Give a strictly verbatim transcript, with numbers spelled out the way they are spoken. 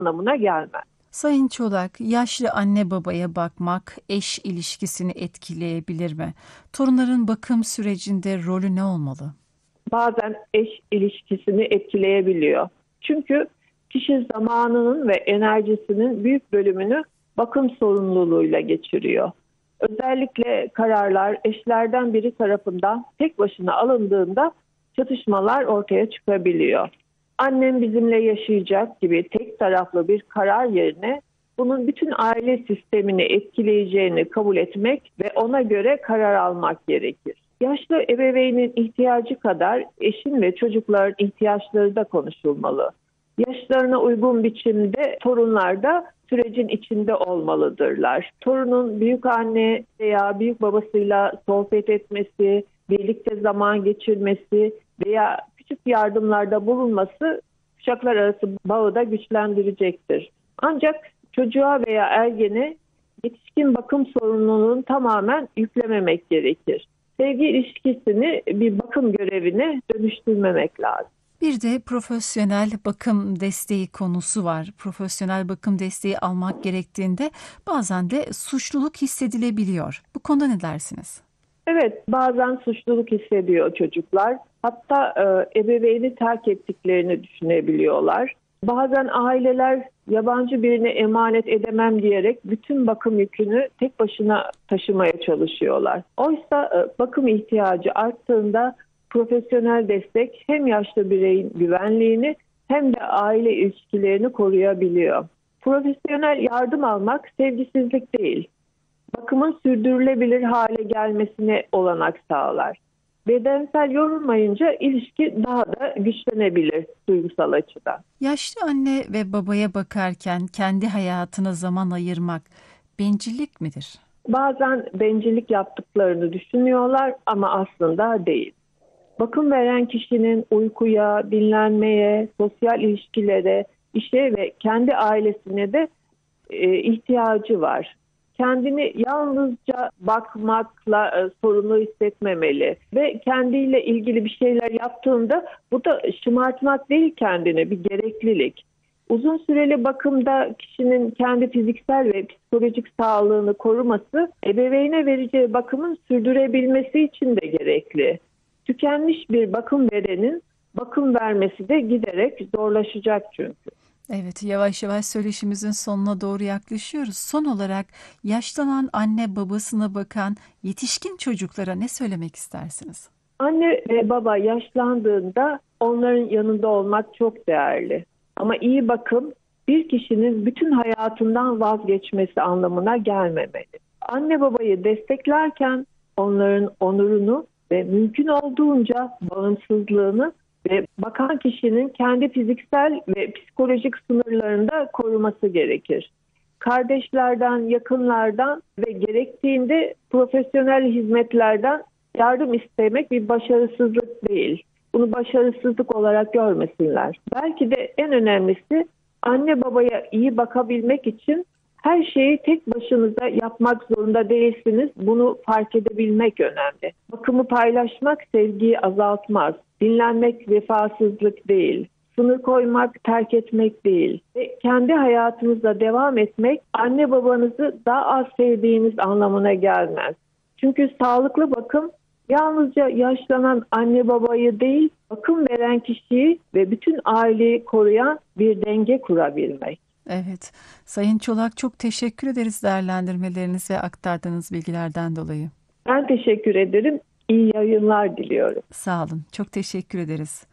anlamına gelmez. Sayın Çolak, yaşlı anne babaya bakmak eş ilişkisini etkileyebilir mi? Torunların bakım sürecinde rolü ne olmalı? Bazen eş ilişkisini etkileyebiliyor. Çünkü kişi zamanının ve enerjisinin büyük bölümünü bakım sorumluluğuyla geçiriyor. Özellikle kararlar eşlerden biri tarafından tek başına alındığında çatışmalar ortaya çıkabiliyor. Annem bizimle yaşayacak gibi tek taraflı bir karar yerine bunun bütün aile sistemini etkileyeceğini kabul etmek ve ona göre karar almak gerekir. Yaşlı ebeveynin ihtiyacı kadar eşin ve çocukların ihtiyaçları da konuşulmalı. Yaşlarına uygun biçimde torunlar da sürecin içinde olmalıdırlar. Torunun büyük anne veya büyük babasıyla sohbet etmesi, birlikte zaman geçirmesi veya küçük yardımlarda bulunması kuşaklar arası bağı da güçlendirecektir. Ancak çocuğa veya ergene yetişkin bakım sorumluluğunu tamamen yüklememek gerekir. Sevgi ilişkisini bir bakım görevine dönüştürmemek lazım. Bir de profesyonel bakım desteği konusu var. Profesyonel bakım desteği almak gerektiğinde bazen de suçluluk hissedilebiliyor. Bu konuda ne dersiniz? Evet, bazen suçluluk hissediyor çocuklar. Hatta e, ebeveyni terk ettiklerini düşünebiliyorlar. Bazen aileler yabancı birine emanet edemem diyerek bütün bakım yükünü tek başına taşımaya çalışıyorlar. Oysa e, bakım ihtiyacı arttığında profesyonel destek hem yaşlı bireyin güvenliğini hem de aile ilişkilerini koruyabiliyor. Profesyonel yardım almak sevgisizlik değil, bakımın sürdürülebilir hale gelmesine olanak sağlar. Bedensel yorulmayınca ilişki daha da güçlenebilir duygusal açıdan. Yaşlı anne ve babaya bakarken kendi hayatına zaman ayırmak bencillik midir? Bazen bencillik yaptıklarını düşünüyorlar ama aslında değil. Bakım veren kişinin uykuya, dinlenmeye, sosyal ilişkilere, işe ve kendi ailesine de e, ihtiyacı var. Kendini yalnızca bakmakla e, sorumlu hissetmemeli ve kendiyle ilgili bir şeyler yaptığında bu da şımartmak değil, kendine bir gereklilik. Uzun süreli bakımda kişinin kendi fiziksel ve psikolojik sağlığını koruması ebeveyne vereceği bakımın sürdürebilmesi için de gerekli. Tükenmiş bir bakım verenin bakım vermesi de giderek zorlaşacak çünkü. Evet, yavaş yavaş söyleşimizin sonuna doğru yaklaşıyoruz. Son olarak yaşlanan anne babasına bakan yetişkin çocuklara ne söylemek istersiniz? Anne ve baba yaşlandığında onların yanında olmak çok değerli. Ama iyi bakım bir kişinin bütün hayatından vazgeçmesi anlamına gelmemeli. Anne babayı desteklerken onların onurunu ve mümkün olduğunca bağımsızlığını ve bakan kişinin kendi fiziksel ve psikolojik sınırlarını da koruması gerekir. Kardeşlerden, yakınlardan ve gerektiğinde profesyonel hizmetlerden yardım istemek bir başarısızlık değil. Bunu başarısızlık olarak görmesinler. Belki de en önemlisi anne babaya iyi bakabilmek için her şeyi tek başınıza yapmak zorunda değilsiniz. Bunu fark edebilmek önemli. Bakımı paylaşmak sevgiyi azaltmaz. Dinlenmek vefasızlık değil. Sınır koymak terk etmek değil. Ve kendi hayatınızda devam etmek anne babanızı daha az sevdiğiniz anlamına gelmez. Çünkü sağlıklı bakım yalnızca yaşlanan anne babayı değil, bakım veren kişiyi ve bütün aileyi koruyan bir denge kurabilmek. Evet, Sayın Çolak, çok teşekkür ederiz değerlendirmeleriniz ve aktardığınız bilgilerden dolayı. Ben teşekkür ederim. İyi yayınlar diliyorum. Sağ olun, çok teşekkür ederiz.